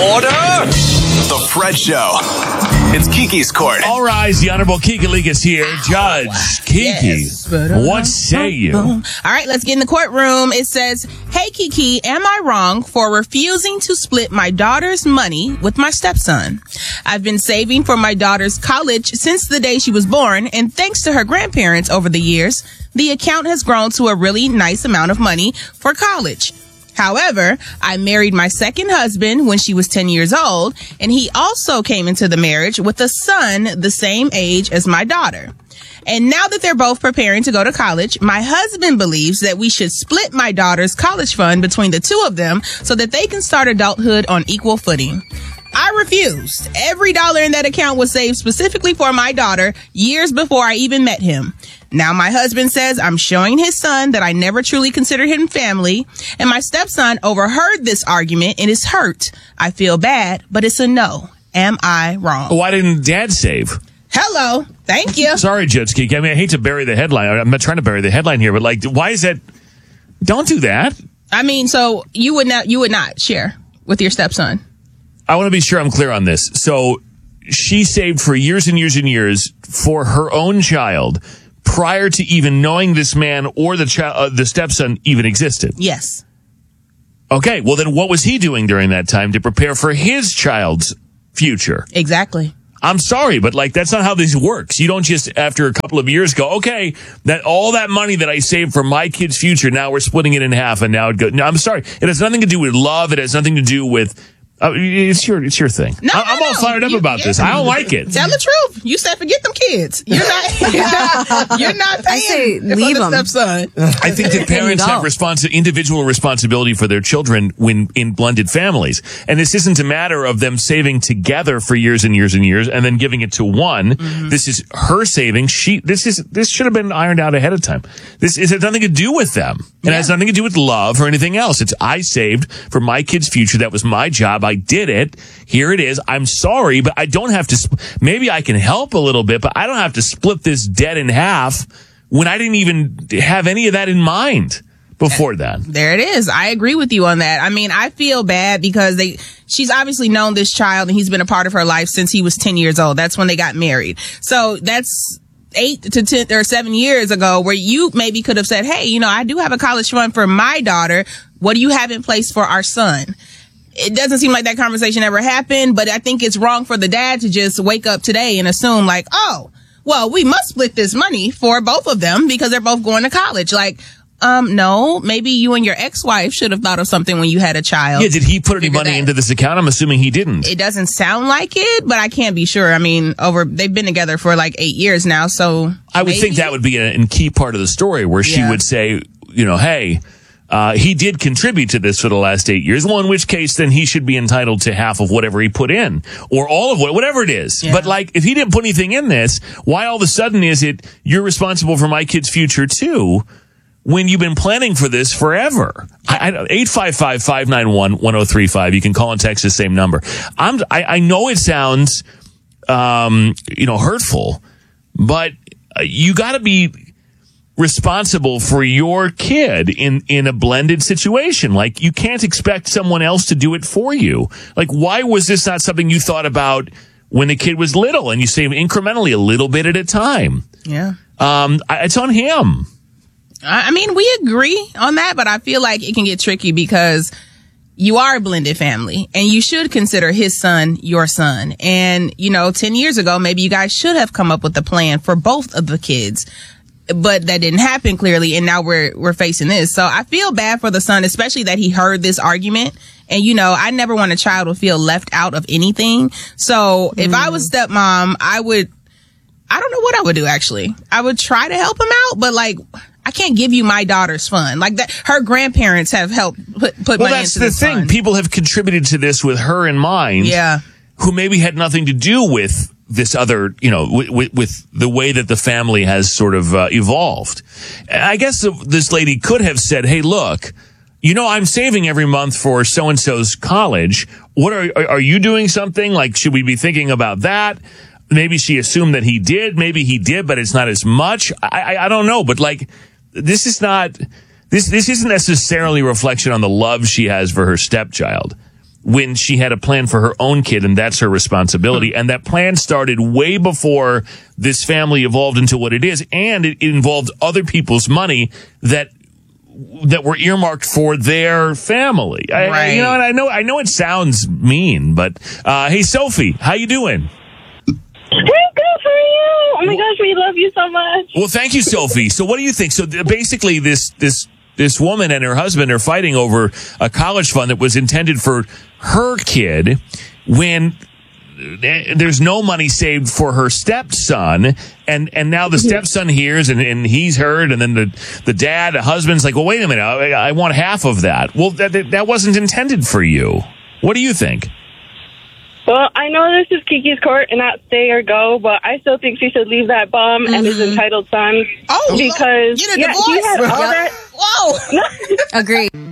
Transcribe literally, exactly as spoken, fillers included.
Order! The Fred Show. It's Kiki's Court. All rise, the Honorable Kiki League is here. Judge Kiki, Yes. what say you? All right, let's get in the courtroom. It says, "Hey, Kiki, am I wrong for refusing to split my daughter's money with my stepson? I've been saving for my daughter's college since the day she was born, and thanks to her grandparents over the years, the account has grown to a really nice amount of money for college. However, I married my second husband when she was ten years old, and he also came into the marriage with a son the same age as my daughter. And now that they're both preparing to go to college, my husband believes that we should split my daughter's college fund between the two of them so that they can start adulthood on equal footing. I refused. Every dollar in that account was saved specifically for my daughter years before I even met him. Now my husband says I'm showing his son that I never truly considered him family, and my stepson overheard this argument and is hurt. I feel bad, but it's a no. Am I wrong?" Why didn't Dad save? Hello. Thank you. Sorry, Judge Kiki. I mean, I hate to bury the headline. I'm not trying to bury the headline here, but like, why is that? Don't do that. I mean, so you would not, you would not share with your stepson? I want to be sure I'm clear on this. So she saved for years and years and years for her own child prior to even knowing this man or the child, uh, the stepson even existed. Yes. Okay. Well, then what was he doing during that time to prepare for his child's future? Exactly. I'm sorry, but like, that's not how this works. You don't just, after a couple of years, go, okay, that all that money that I saved for my kid's future, now we're splitting it in half, and now it goes. No, I'm sorry. It has nothing to do with love. It has nothing to do with, uh, it's your, it's your thing. No, I, no, I'm all no. fired up You- about yeah. this. I don't like it. Tell the truth. You said forget them kids. You're not. You're not, you're not I say paying for leave the 'em. stepson. I think that parents go. have responsi- individual responsibility for their children when in blended families. And this isn't a matter of them saving together for years and years and years and then giving it to one. Mm-hmm. This is her saving. She, this is, this should have been ironed out ahead of time. This is, it has nothing to do with them. It Yeah. has nothing to do with love or anything else. It's, I saved for my kid's future. That was my job. I did it. Here it is. I'm sorry, but I don't have to, sp- maybe I can help a little bit, but I don't have to split this debt in half when I didn't even have any of that in mind before then. There it is. I agree with you on that. I mean, I feel bad because they, she's obviously known this child and he's been a part of her life since he was ten years old. That's when they got married. So that's eight to ten or seven years ago where you maybe could have said, hey, you know, I do have a college fund for my daughter. What do you have in place for our son? It doesn't seem like that conversation ever happened, but I think it's wrong for the dad to just wake up today and assume like, oh, well, we must split this money for both of them because they're both going to college. Like, um, no, maybe you and your ex-wife should have thought of something when you had a child. Yeah, did he put any Figure money that. into this account? I'm assuming he didn't. It doesn't sound like it, but I can't be sure. I mean, over, they've been together for like eight years now, so. I would maybe? think that would be a, a key part of the story where she Yeah. would say, you know, hey, uh, he did contribute to this for the last eight years. Well, in which case, then he should be entitled to half of whatever he put in or all of what, whatever it is. Yeah. But like, if he didn't put anything in this, why all of a sudden is it you're responsible for my kid's future too? When you've been planning for this forever. I, I, eight five five, five nine one, one oh three five. You can call and text the same number. I'm, I, I know it sounds, um, you know, hurtful, but uh, you gotta be responsible for your kid in, in a blended situation. Like, you can't expect someone else to do it for you. Like, why was this not something you thought about when the kid was little and you save incrementally a little bit at a time? Yeah. Um, I, it's on him. I I mean, we agree on that, but I feel like it can get tricky because you are a blended family and you should consider his son your son. And, you know, ten years ago, maybe you guys should have come up with a plan for both of the kids, but that didn't happen clearly. And now we're, we're facing this. So I feel bad for the son, especially that he heard this argument. And, you know, I never want a child to feel left out of anything. So if I was stepmom, I would, I don't know what I would do, actually. I would try to help him out, but like, I can't give you my daughter's fund. Like that, her grandparents have helped put, put Well, money that's into the this thing. fund. People have contributed to this with her in mind. Yeah. Who maybe had nothing to do with this other, you know, with, with, with the way that the family has sort of uh, evolved. I guess the, this lady could have said, hey, look, you know, I'm saving every month for so-and-so's college. What are, are, are you doing something? Like, should we be thinking about that? Maybe she assumed that he did. Maybe he did, but it's not as much. I, I, I don't know. But like, this is not, this, this isn't necessarily a reflection on the love she has for her stepchild. when she had a plan for her own kid, and that's her responsibility. And that plan started way before this family evolved into what it is, and it involved other people's money that that were earmarked for their family. I, right. You know, and I know I know it sounds mean, but uh, hey, Sophie, how you doing? Hey, good for you. Oh my gosh, we love you so much. Well, thank you, Sophie. So what do you think? So th- basically, this this this woman and her husband are fighting over a college fund that was intended for her kid when there's no money saved for her stepson, and and now the stepson hears and, and he's heard, and then the the dad, the husband's like, well, wait a minute, I, I want half of that. Well, that that wasn't intended for you. What do you think? Well, I know this is Kiki's court and not stay or go, but I still think she should leave that bum mm-hmm. and his entitled son. Oh, because get a yeah, divorce. he had all Yeah. that. Whoa. Agreed.